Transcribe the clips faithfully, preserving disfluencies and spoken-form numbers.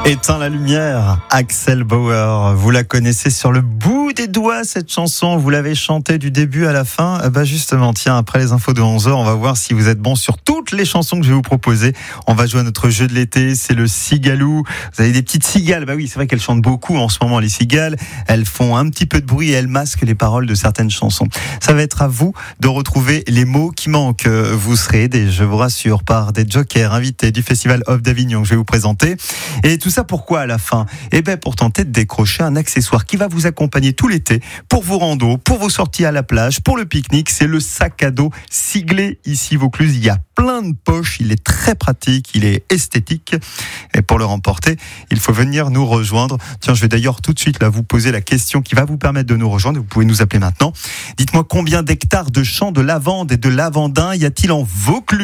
Éteins la lumière, Axel Bauer, vous la connaissez sur le bout des doigts cette chanson, vous l'avez chantée du début à la fin. Eh ben justement, tiens, après les infos de onze heures, on va voir si vous êtes bon sur toutes les chansons que je vais vous proposer. On va jouer à notre jeu de l'été, c'est le Cigalou. Vous avez des petites cigales, bah oui, c'est vrai qu'elles chantent beaucoup en ce moment, les cigales. Elles font un petit peu de bruit et elles masquent les paroles de certaines chansons. Ça va être à vous de retrouver les mots qui manquent. Vous serez aidés, je vous rassure, par des jokers invités du Festival Off d'Avignon que je vais vous présenter. Et tout ça pourquoi à la fin ? Eh bien pour tenter de décrocher un accessoire qui va vous accompagner tout l'été pour vos randos, pour vos sorties à la plage, pour le pique-nique. C'est le sac à dos Siglé ici Vaucluse. Il y a plein de poches, il est très pratique, il est esthétique. Et pour le remporter, il faut venir nous rejoindre. Tiens, je vais d'ailleurs tout de suite là vous poser la question qui va vous permettre de nous rejoindre. Vous pouvez nous appeler maintenant. Dites-moi combien d'hectares de champs de lavande et de lavandin y a-t-il en Vaucluse ?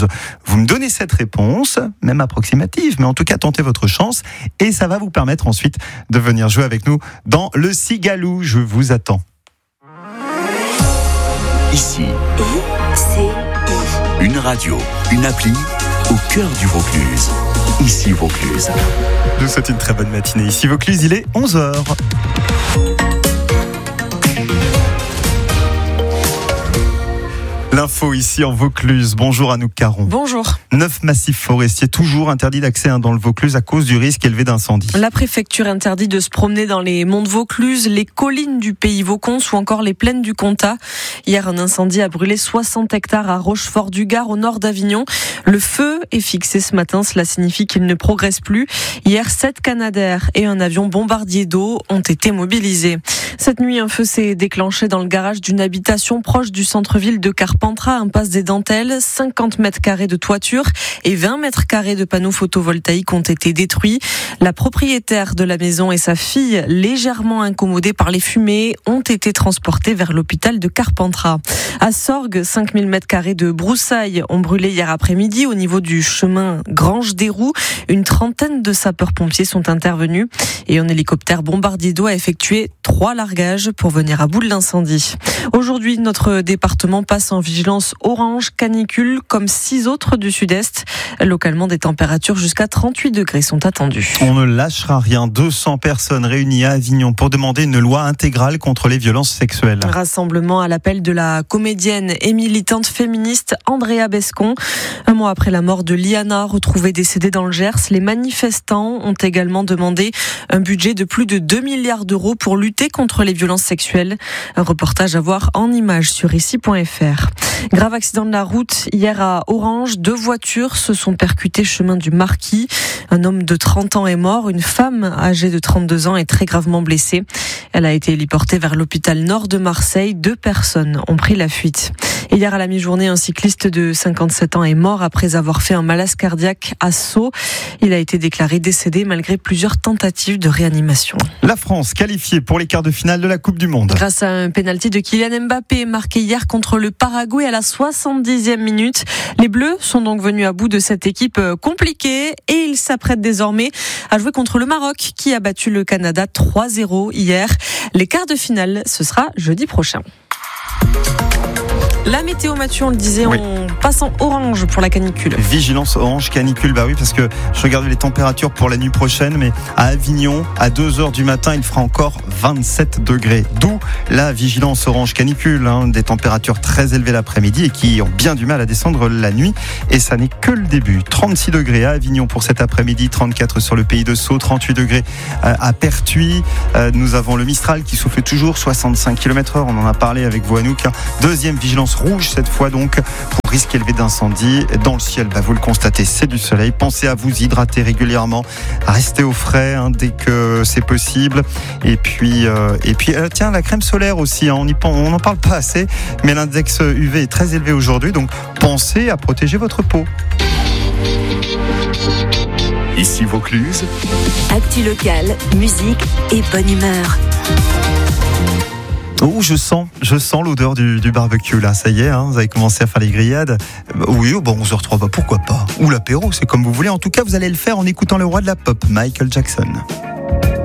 Vous me donnez cette réponse, même approximative, mais en tout cas tentez votre chance et ça va vous permettre ensuite de venir jouer avec nous dans le Cigalou. Je vous attends. Ici, I C I. une radio, une appli au cœur du Vaucluse. Ici Vaucluse. Je vous souhaite une très bonne matinée. Ici Vaucluse, il est onze heures. L'info ici en Vaucluse. Bonjour Anouk Caron. Bonjour. Neuf massifs forestiers toujours interdits d'accès dans le Vaucluse à cause du risque élevé d'incendie. La préfecture interdit de se promener dans les monts de Vaucluse, les collines du pays Vaucons ou encore les plaines du Comtat. Hier, un incendie a brûlé soixante hectares à Rochefort-du-Gard au nord d'Avignon. Le feu est fixé ce matin, cela signifie qu'il ne progresse plus. Hier, sept Canadair et un avion bombardier d'eau ont été mobilisés. Cette nuit, un feu s'est déclenché dans le garage d'une habitation proche du centre-ville de Carpentras, impasse des Dentelles. cinquante mètres carrés de toiture et vingt mètres carrés de panneaux photovoltaïques ont été détruits. La propriétaire de la maison et sa fille, légèrement incommodées par les fumées, ont été transportées vers l'hôpital de Carpentras. À Sorgues, cinq mille mètres carrés de broussailles ont brûlé hier après-midi au niveau du chemin Grange-des-Roues. Une trentaine de sapeurs-pompiers sont intervenus et un hélicoptère bombardier d'eau a effectué trois largages pour venir à bout de l'incendie. Aujourd'hui, notre département passe en vigilance orange canicule comme six autres du sud-est. Localement, des températures jusqu'à trente-huit degrés sont attendues. On ne lâchera rien. deux cents personnes réunies à Avignon pour demander une loi intégrale contre les violences sexuelles. Rassemblement à l'appel de la comédienne et militante féministe Andrea Bescon. Un mois après la mort de Liana, retrouvée décédée dans le Gers, les manifestants ont également demandé un budget de plus de deux milliards d'euros pour lutter contre les violences sexuelles. Un reportage à voir en images sur ici point f r. Grave accident de la route hier à Orange. Deux voitures se sont percutées chemin du Marquis. Un homme de trente ans est mort. Une femme âgée de trente-deux ans est très gravement blessée. Elle a été héliportée vers l'hôpital nord de Marseille. Deux personnes ont pris la fuite. Et hier à la mi-journée, un cycliste de cinquante-sept ans est mort après avoir fait un malaise cardiaque à Sceaux. Il a été déclaré décédé malgré plusieurs tentatives de réanimation. La France qualifiée pour les quarts de finale de la Coupe du Monde. Grâce à un pénalty de Kylian Mbappé marqué hier contre le Paraguay à la soixante-dixième minute. Les Bleus sont donc venus à bout de cette équipe compliquée et ils s'apprêtent désormais à jouer contre le Maroc qui a battu le Canada trois zéro hier. Les quarts de finale, ce sera jeudi prochain. La météo, Mathieu, on le disait, oui. On passe en orange pour la canicule. Vigilance orange canicule, bah oui, parce que je regardais les températures pour la nuit prochaine, mais à Avignon, à deux heures du matin, il fera encore vingt-sept degrés. D'où la vigilance orange canicule, hein, des températures très élevées l'après-midi et qui ont bien du mal à descendre la nuit. Et ça n'est que le début. trente-six degrés à Avignon pour cet après-midi, trente-quatre sur le pays de Sceaux, trente-huit degrés à Pertuis. Nous avons le Mistral qui souffle toujours, soixante-cinq kilomètres heure, on en a parlé avec vous, Anouk. Deuxième vigilance rouge cette fois donc pour risque élevé d'incendie. Dans le ciel, bah vous le constatez, c'est du soleil. Pensez à vous hydrater régulièrement, à rester au frais hein, dès que c'est possible. Et puis, euh, et puis euh, tiens, la crème solaire aussi, hein, on n'en parle pas assez, mais l'index U V est très élevé aujourd'hui, donc pensez à protéger votre peau. Ici Vaucluse. Actu locale, musique et bonne humeur. Oh, je sens, je sens l'odeur du, du barbecue là, ça y est, hein, vous avez commencé à faire les grillades. Oui, bon, onze heures trois, bah, pourquoi pas. Ou l'apéro, c'est comme vous voulez. En tout cas, vous allez le faire en écoutant le roi de la pop, Michael Jackson.